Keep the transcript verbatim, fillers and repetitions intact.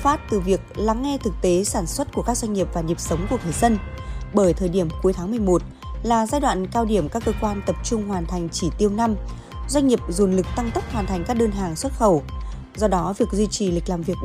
phát từ việc lắng nghe thực tế sản xuất của các doanh nghiệp và nhịp sống của người dân. Bởi thời điểm cuối tháng mười một là giai đoạn cao điểm các cơ quan tập trung hoàn thành chỉ tiêu năm, doanh nghiệp dồn lực tăng tốc hoàn thành các đơn hàng xuất khẩu. Do đó, việc duy trì lịch làm việc